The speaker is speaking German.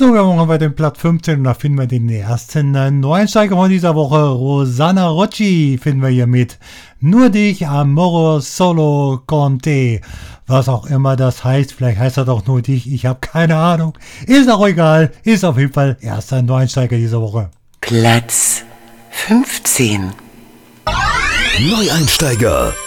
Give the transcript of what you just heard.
So, wir machen bei dem Platz 15 und da finden wir den ersten Neueinsteiger von dieser Woche. Rosanna Rocci finden wir hier mit Nur dich, Amore Solo con te. Was auch immer das heißt, vielleicht heißt das auch nur dich, ich habe keine Ahnung. Ist auch egal, ist auf jeden Fall erster Neueinsteiger dieser Woche. Platz 15. Neueinsteiger.